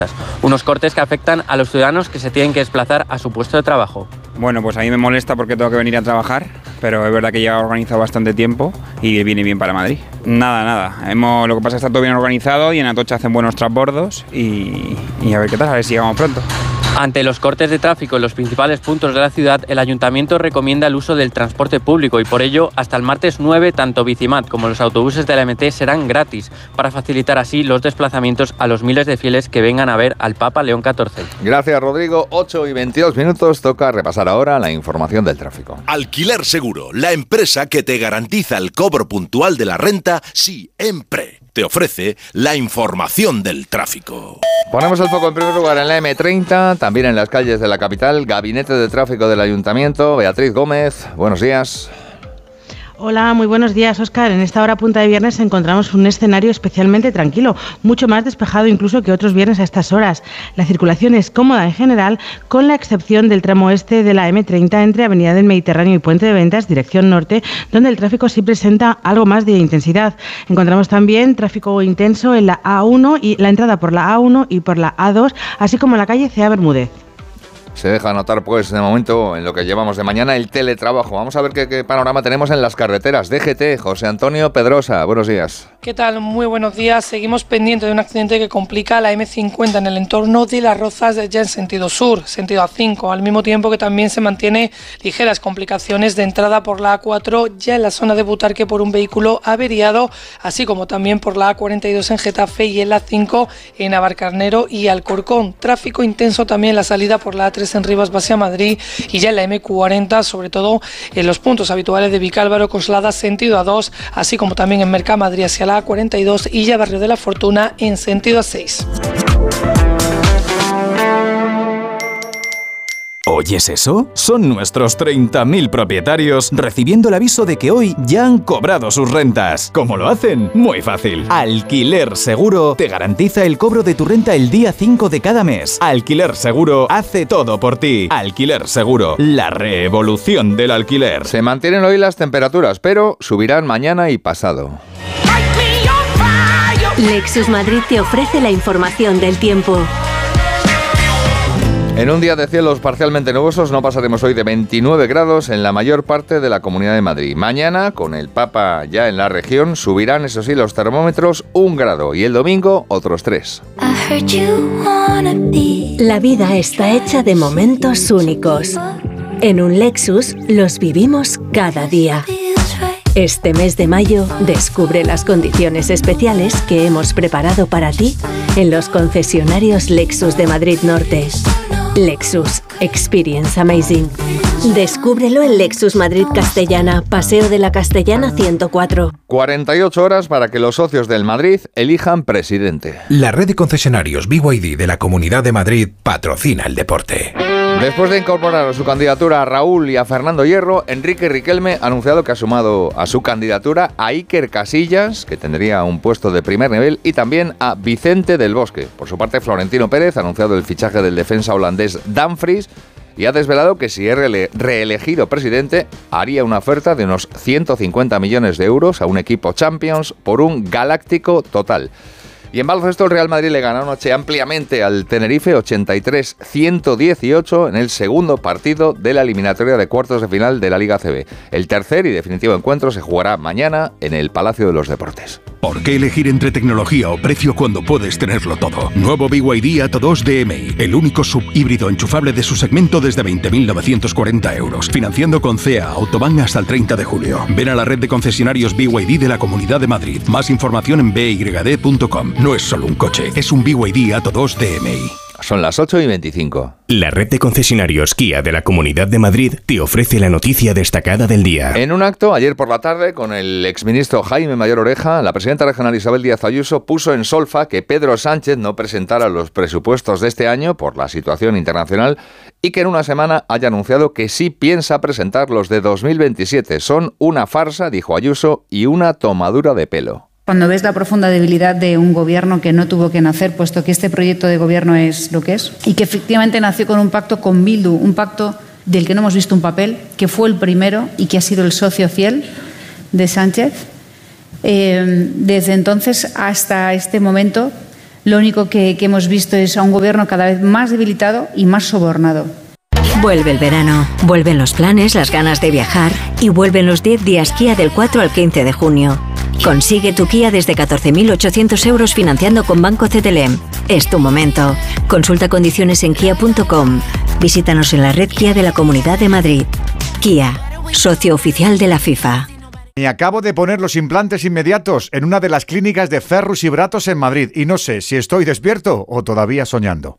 Unos cortes que afectan a los ciudadanos que se tienen que desplazar a su puesto de trabajo. Bueno, pues a mí me molesta porque tengo que venir a trabajar, pero es verdad que ya he organizado bastante tiempo y viene bien para Madrid. Nada. Lo que pasa es que está todo bien organizado y en Atocha hacen buenos transbordos y a ver qué tal, a ver si llegamos pronto. Ante los cortes de tráfico en los principales puntos de la ciudad, el Ayuntamiento recomienda el uso del transporte público y por ello, hasta el martes 9, tanto Bicimat como los autobuses de la MT serán gratis, para facilitar así los desplazamientos a los miles de fieles que vengan a ver al Papa León XIV. Gracias, Rodrigo. 8:22, toca repasar ahora la información del tráfico. Alquiler Seguro, la empresa que te garantiza el cobro puntual de la renta siempre. Te ofrece la información del tráfico. Ponemos el foco en primer lugar en la M30, también en las calles de la capital. Gabinete de Tráfico del Ayuntamiento, Beatriz Gómez, buenos días. Hola, muy buenos días, Óscar. En esta hora punta de viernes encontramos un escenario especialmente tranquilo, mucho más despejado incluso que otros viernes a estas horas. La circulación es cómoda en general, con la excepción del tramo este de la M30 entre Avenida del Mediterráneo y Puente de Ventas, dirección norte, donde el tráfico sí presenta algo más de intensidad. Encontramos también tráfico intenso en la A1 y la entrada por la A1 y por la A2, así como en la calle C.A. Bermúdez. Se deja notar, pues, de momento, en lo que llevamos de mañana, el teletrabajo. Vamos a ver qué panorama tenemos en las carreteras. DGT, José Antonio Pedrosa, buenos días. ¿Qué tal? Muy buenos días. Seguimos pendientes de un accidente que complica la M50 en el entorno de Las Rozas, ya en sentido sur, sentido A5, al mismo tiempo que también se mantiene ligeras complicaciones de entrada por la A4, ya en la zona de Butarque por un vehículo averiado, así como también por la A42 en Getafe y en la A5 en Navarcarnero y Alcorcón. Tráfico intenso también en la salida por la A3 en Rivas hacia Madrid y ya en la M40, sobre todo en los puntos habituales de Vicálvaro, Coslada, sentido A2, así como también en Mercamadrid hacia la A42 y ya Barrio de la Fortuna en sentido A6. ¿Oyes eso? Son nuestros 30.000 propietarios recibiendo el aviso de que hoy ya han cobrado sus rentas. ¿Cómo lo hacen? Muy fácil. Alquiler Seguro te garantiza el cobro de tu renta el día 5 de cada mes. Alquiler Seguro hace todo por ti. Alquiler Seguro, la revolución del alquiler. Se mantienen hoy las temperaturas, pero subirán mañana y pasado. Lexus Madrid te ofrece la información del tiempo. En un día de cielos parcialmente nubosos no pasaremos hoy de 29 grados en la mayor parte de la Comunidad de Madrid. Mañana, con el Papa ya en la región, subirán, eso sí, los termómetros 1 grado y el domingo otros 3. La vida está hecha de momentos únicos. En un Lexus los vivimos cada día. Este mes de mayo descubre las condiciones especiales que hemos preparado para ti en los concesionarios Lexus de Madrid Norte. Lexus. Experience amazing. Descúbrelo en Lexus Madrid Castellana, Paseo de la Castellana 104. 48 horas para que los socios del Madrid elijan presidente. La red de concesionarios BYD de la Comunidad de Madrid patrocina el deporte. Después de incorporar a su candidatura a Raúl y a Fernando Hierro, Enrique Riquelme ha anunciado que ha sumado a su candidatura a Iker Casillas, que tendría un puesto de primer nivel, y también a Vicente del Bosque. Por su parte, Florentino Pérez ha anunciado el fichaje del defensa holandés Dumfries y ha desvelado que si es reelegido presidente, haría una oferta de unos 150 millones de euros a un equipo Champions por un galáctico total. Y en baloncesto el Real Madrid le ganó anoche ampliamente al Tenerife 83-118 en el segundo partido de la eliminatoria de cuartos de final de la Liga ACB. El tercer y definitivo encuentro se jugará mañana en el Palacio de los Deportes. ¿Por qué elegir entre tecnología o precio cuando puedes tenerlo todo? Nuevo BYD Atto 2 DMI, el único subhíbrido enchufable de su segmento desde 20.940 euros. Financiando con CEA Autobahn hasta el 30 de julio. Ven a la red de concesionarios BYD de la Comunidad de Madrid. Más información en byd.com. No es solo un coche, es un BYD Atto 2 DMI. Son las 8:25. La red de concesionarios Kia de la Comunidad de Madrid te ofrece la noticia destacada del día. En un acto ayer por la tarde con el exministro Jaime Mayor Oreja, la presidenta regional Isabel Díaz Ayuso puso en solfa que Pedro Sánchez no presentara los presupuestos de este año por la situación internacional y que en una semana haya anunciado que sí piensa presentar los de 2027. Son una farsa, dijo Ayuso, y una tomadura de pelo. Cuando ves la profunda debilidad de un gobierno que no tuvo que nacer, puesto que este proyecto de gobierno es lo que es, y que efectivamente nació con un pacto con Bildu, un pacto del que no hemos visto un papel, que fue el primero y que ha sido el socio fiel de Sánchez, desde entonces hasta este momento Lo único que hemos visto es a un gobierno cada vez más debilitado y más sobornado. Vuelve el verano, vuelven los planes, las ganas de viajar y vuelven los 10 días Kia del 4 al 15 de junio. Consigue tu Kia desde 14.800 euros financiando con Banco CTLM. Es tu momento. Consulta condiciones en kia.com. Visítanos en la red Kia de la Comunidad de Madrid. Kia, socio oficial de la FIFA. Me acabo de poner los implantes inmediatos en una de las clínicas de Ferrus y Bratos en Madrid y no sé si estoy despierto o todavía soñando.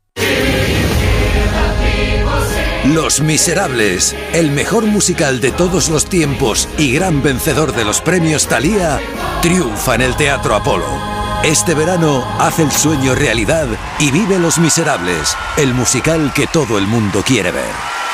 Los Miserables, el mejor musical de todos los tiempos y gran vencedor de los premios Thalía, triunfa en el Teatro Apolo. Este verano haz el sueño realidad y vive Los Miserables, el musical que todo el mundo quiere ver.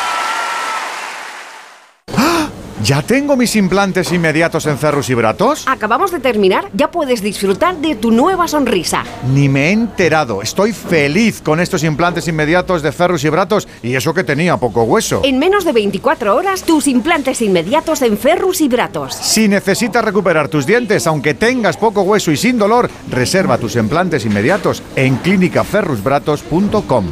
¿Ya tengo mis implantes inmediatos en Ferrus y Bratos? Acabamos de terminar, ya puedes disfrutar de tu nueva sonrisa. Ni me he enterado. Estoy feliz con estos implantes inmediatos de Ferrus y Bratos y eso que tenía poco hueso. En menos de 24 horas, tus implantes inmediatos en Ferrus y Bratos. Si necesitas recuperar tus dientes, aunque tengas poco hueso y sin dolor, reserva tus implantes inmediatos en clínicaferrusbratos.com.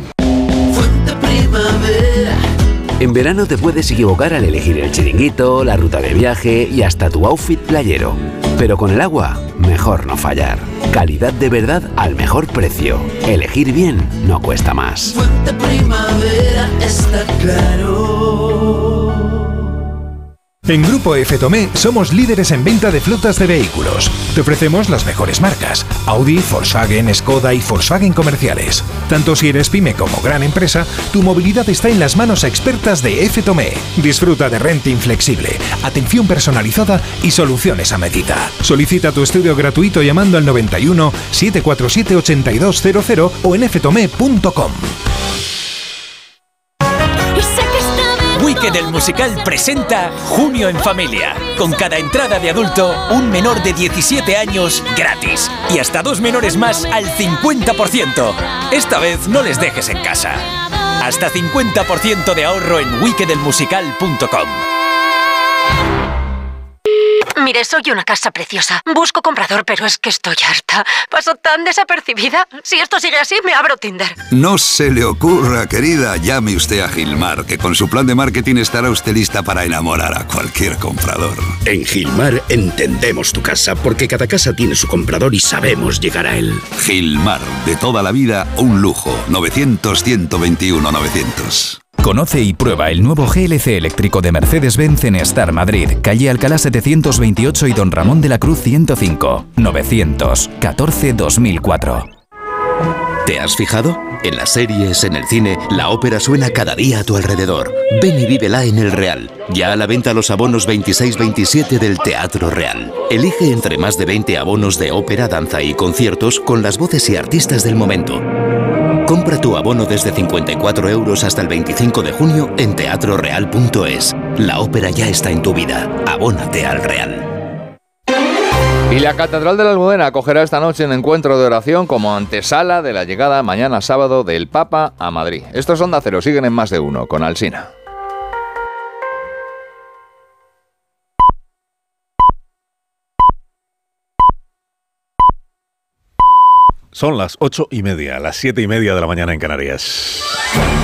En verano te puedes equivocar al elegir el chiringuito, la ruta de viaje y hasta tu outfit playero. Pero con el agua, mejor no fallar. Calidad de verdad al mejor precio. Elegir bien no cuesta más. Fuente Primavera está claro. En Grupo F. Tomé somos líderes en venta de flotas de vehículos. Te ofrecemos las mejores marcas: Audi, Volkswagen, Skoda y Volkswagen comerciales. Tanto si eres pyme como gran empresa, tu movilidad está en las manos expertas de F. Tomé. Disfruta de renting flexible, atención personalizada y soluciones a medida. Solicita tu estudio gratuito llamando al 91 747 8200 o en ftomé.com. Wicked el musical presenta Junio en Familia. Con cada entrada de adulto, un menor de 17 años gratis. Y hasta 2 menores más al 50%. Esta vez no les dejes en casa. Hasta 50% de ahorro en wickedelmusical.com. Mire, soy una casa preciosa. Busco comprador, pero es que estoy harta. Paso tan desapercibida. Si esto sigue así, me abro Tinder. No se le ocurra, querida. Llame usted a Gilmar, que con su plan de marketing estará usted lista para enamorar a cualquier comprador. En Gilmar entendemos tu casa, porque cada casa tiene su comprador y sabemos llegar a él. Gilmar, de toda la vida, un lujo. 900-121-900. Conoce y prueba el nuevo GLC eléctrico de Mercedes-Benz en Star Madrid, calle Alcalá 728 y Don Ramón de la Cruz 105, 914-2004. ¿Te has fijado? En las series, en el cine, la ópera suena cada día a tu alrededor. Ven y vívela en El Real. Ya a la venta los abonos 26-27 del Teatro Real. Elige entre más de 20 abonos de ópera, danza y conciertos con las voces y artistas del momento. Compra tu abono desde 54 euros hasta el 25 de junio en teatroreal.es. La ópera ya está en tu vida. Abónate al Real. Y la Catedral de la Almudena acogerá esta noche un encuentro de oración como antesala de la llegada mañana sábado del Papa a Madrid. Estos son Onda Cero, siguen en Más de Uno con Alsina. Son las 8:30, las 7:30 de la mañana en Canarias.